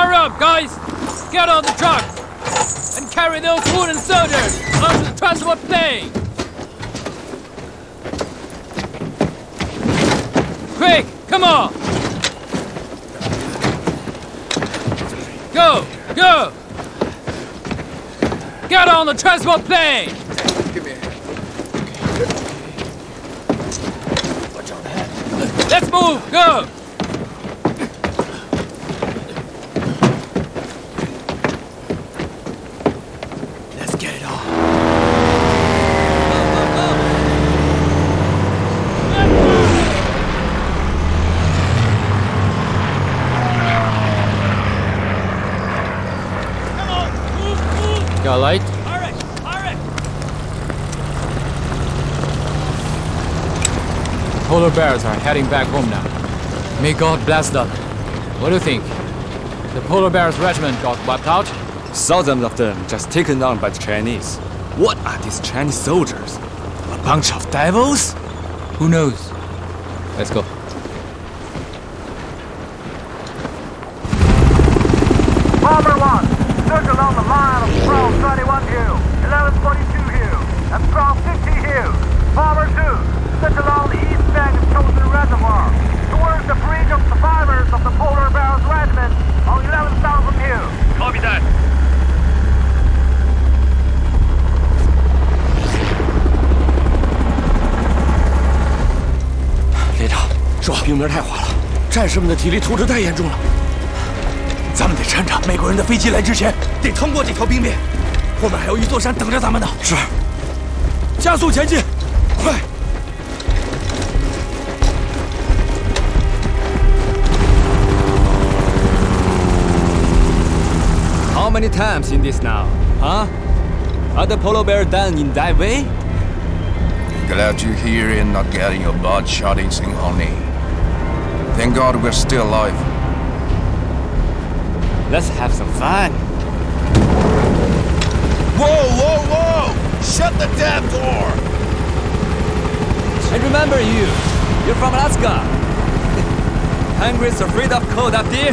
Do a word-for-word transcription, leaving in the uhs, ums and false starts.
Hurry up, guys! Get on the truck and carry those wooden soldiers onto the transport plane! Quick, come on! Go, go! Get on the transport plane! Give me a hand. Watch on the head. Let's move, go! Let's get it on. Come on, move, move! Got a light? Hurry, hurry! Polar bears are heading back home now. May God bless them. What do you think? The polar bears regiment got wiped out? Thousands of them just taken down by the Chinese. What are these Chinese soldiers? A bunch of devils? Who knows? Let's go. Bomber one, search along the line of Sprawl thirty-one Hill, eleven forty-two Hill, and Sprawl fifty Hill. Bomber two, search along the east bank of Chosen Reservoir, towards the bridge of survivors of the Polar Bears Regiment on eleven thousand Hill. Copy that. 连长，是吧？冰面太滑了，战士们的体力透支太严重了。咱们得趁着美国人的飞机来之前，得通过这条冰面。后面还有一座山等着咱们呢。是。加速前进，快！ How many times in this now, huh? Are the polar bears done in that way? Glad you're here and not getting your butt shot in Singhoni. Thank God we're still alive. Let's have some fun. Whoa, whoa, whoa! Shut the damn door! I remember you. You're from Alaska. Hungry, so afraid of cold up there?